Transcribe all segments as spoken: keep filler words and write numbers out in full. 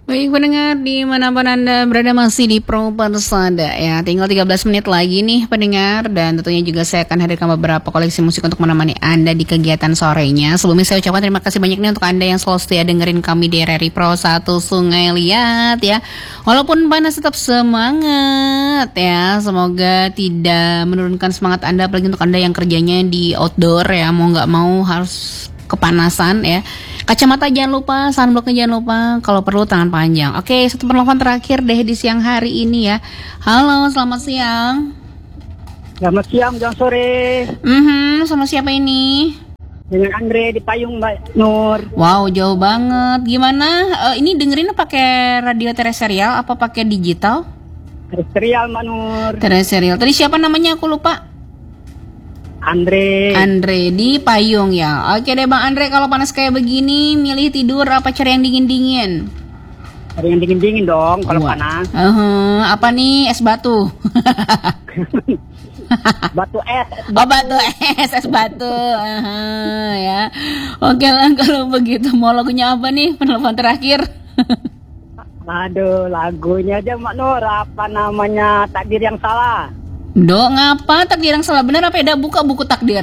Baik pendengar, dimanapun Anda berada masih di Pro Persada ya. Tinggal tiga belas menit lagi nih pendengar. Dan tentunya juga saya akan hadirkan beberapa koleksi musik untuk menemani Anda di kegiatan sorenya. Sebelumnya saya ucapkan terima kasih banyak nih untuk Anda yang selalu setia dengerin kami di R R I Pro satu Sungai Liat ya. Walaupun panas tetap semangat ya. Semoga tidak menurunkan semangat Anda, apalagi untuk Anda yang kerjanya di outdoor ya. Mau gak mau harus kepanasan ya. Kacamata jangan lupa, sunblocknya jangan lupa, kalau perlu tangan panjang. Oke, satu penelpon terakhir deh di siang hari ini ya. Halo, selamat siang. Selamat siang, jam sore. Mhm, sama siapa ini? Dengan Andre di Payung, Mbak Nur. Wow, jauh banget. Gimana? Uh, ini dengerin pakai radio terestrial apa pakai digital? Terestrial, Mbak Nur. Terestrial. Tadi siapa namanya? Aku lupa. Andre. Andre di Payung ya. Oke deh Bang Andre, kalau panas kayak begini milih tidur apa cari yang dingin-dingin? Ada yang dingin-dingin dong kalau Wah. panas. Uh-huh. Apa nih, es batu? Batu es. Oh batu es, es batu. Uh-huh, ya. Oke lah kalau begitu, mau lagunya apa nih penelpon terakhir? Aduh, lagunya aja Mbak Nur. Apa namanya, Takdir Yang Salah. Do, ngapa takdir yang salah? Bener apa ya? Buka buku takdir.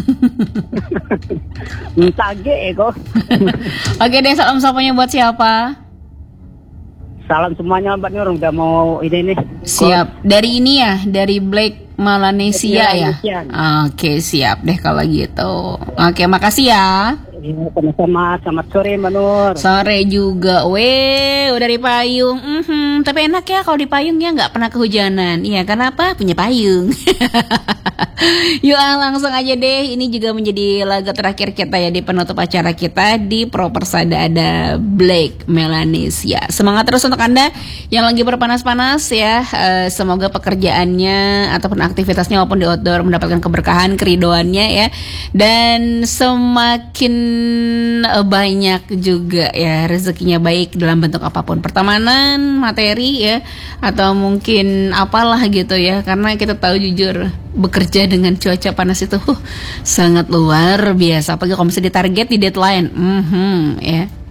Mentage ego. Oke deh, salam sapanya buat siapa? Salam semuanya Mbak Nur, udah mau ini nih. Siap. Dari ini ya, dari Black Melanesia ya. Iya, Oke, siap deh kalau gitu. Oke, makasih ya. Sama-sama, selamat sore Mbak Nur. Sore juga, weh, udah di payung. Mhm, tapi enak ya kalau di payung ya, nggak pernah kehujanan. Iya, kenapa? Punya payung. Yuk ah, langsung aja deh. Ini juga menjadi lagu terakhir kita ya di penutup acara kita di Pro Persada, ada Black Melanesia. Semangat terus untuk Anda yang lagi berpanas-panas ya. Uh, semoga pekerjaannya ataupun aktivitasnya maupun di outdoor mendapatkan keberkahan, keridoannya ya. Dan semakin banyak juga ya rezekinya, baik dalam bentuk apapun, pertemanan, materi ya, atau mungkin apalah gitu ya. Karena kita tahu jujur bekerja dengan cuaca panas itu huh, sangat luar biasa, apalagi kalau misalnya di target, di deadline. Mm-hmm, ya.